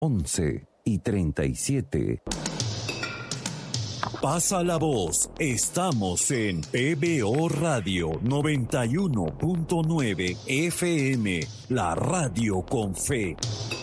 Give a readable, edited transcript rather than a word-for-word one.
11:37. Pasa la voz. Estamos en PBO Radio 91.9 FM, la radio con fe.